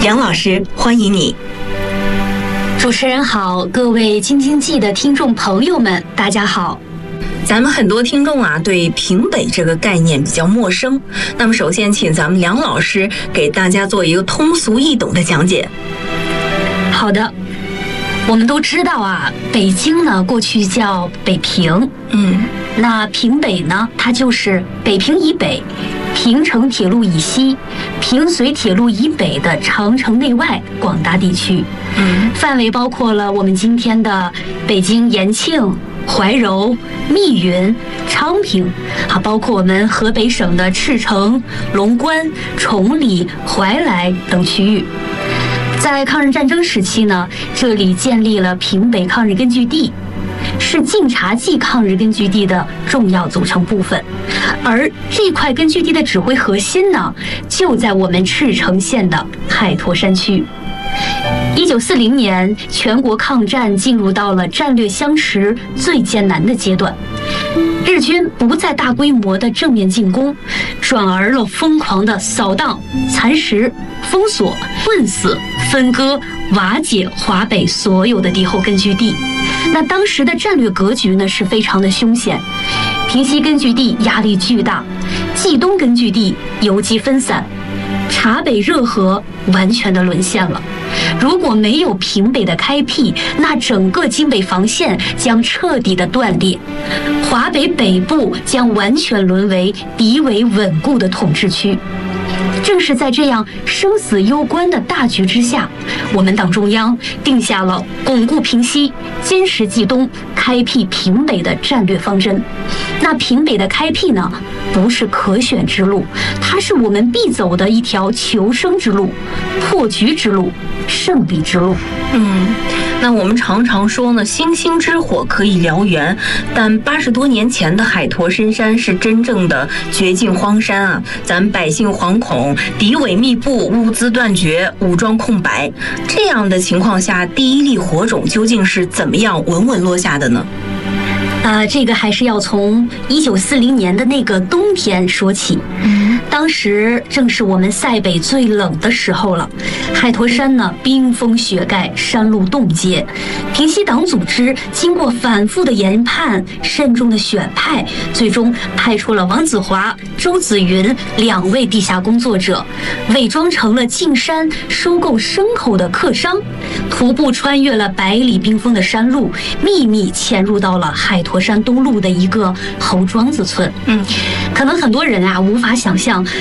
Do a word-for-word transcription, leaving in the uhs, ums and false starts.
梁老师，欢迎你。 主持人好，各位京津冀的听众朋友们，大家好。 咱们很多听众啊，对平北这个概念比较陌生。那么，首先请咱们梁老师给大家做一个通俗易懂的讲解。 好的，我们都知道啊，北京呢过去叫北平， 嗯， 那平北呢，它就是北平以北、平城铁路以西、平绥铁路以北的长城内外广大地区， 嗯， 范围包括了我们今天的北京延庆、怀柔、密云、昌平，还包括我们河北省的赤城、龙关、崇礼、怀来等区域。在抗日战争时期呢，这里建立了平北抗日根据地，是晋察冀抗日根据地的重要组成部分。而这块根据地的指挥核心呢，就在我们赤城县的海坨山区。一九四零年，全国抗战进入到了战略相持最艰难的阶段，日军不再大规模的正面进攻，转而了疯狂的扫荡、蚕食、封锁、困死、分割、瓦解华北所有的敌后根据地。那当时的战略格局呢，是非常的凶险。平西根据地压力巨大，冀东根据地游击分散，察北热河完全的沦陷了。如果没有平北的开辟，那整个京北防线将彻底的断裂，华北北部将完全沦为敌伪稳固的统治区。正是在这样生死攸关的大局之下，我们党中央定下了巩固平西、坚实冀东、开辟平北的战略方针。那平北的开辟呢，不是可选之路，它是我们必走的一条求生之路、破局之路、胜利之路。 嗯，那我们常常说呢，星星之火可以燎原，但八十多年前的海坨深山是真正的绝境荒山啊！咱百姓惶恐，敌伪密布，物资断绝，武装空白，这样的情况下，第一粒火种究竟是怎么样稳稳落下的呢？ 呃，这个还是要从一九四零年的那个冬天说起。嗯，当时正是我们塞北最冷的时候了，海坨山呢冰封雪盖，山路冻结。平西党组织经过反复的研判、慎重的选派，最终派出了王子华、周子云两位地下工作者，伪装成了进山收购牲口的客商，徒步穿越了百里冰封的山路，秘密潜入到了海坨山东路的一个侯庄子村。嗯，可能很多人啊无法想象，